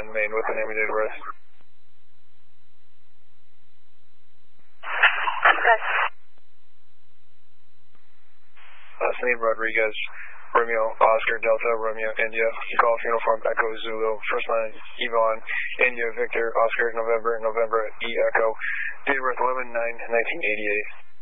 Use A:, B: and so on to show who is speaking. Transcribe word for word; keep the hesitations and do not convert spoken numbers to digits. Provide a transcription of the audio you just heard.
A: in Maine with the name and date of birth.
B: Good.
A: Last name Rodriguez, Romeo, Oscar, Delta, Romeo, India, Golf Uniform, Echo, Zulu, first line, Yvonne, India, Victor, Oscar, November, November, E, Echo, date of birth eleven nine nineteen eighty-eight.